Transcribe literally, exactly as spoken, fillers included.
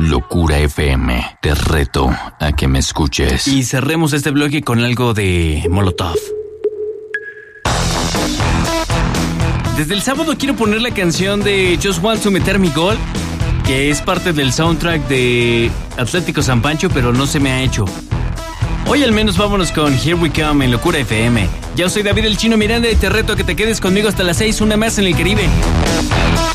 Locura F M, te reto a que me escuches. Y cerremos este bloque con algo de Molotov. Desde el sábado quiero poner la canción de Just Want to Meter Mi Gol, que es parte del soundtrack de Atlético San Pancho, pero no se me ha hecho. Hoy al menos vámonos con Here We Come en Locura F M. Yo soy David el Chino Miranda y te reto a que te quedes conmigo hasta las seis, una más en el Caribe.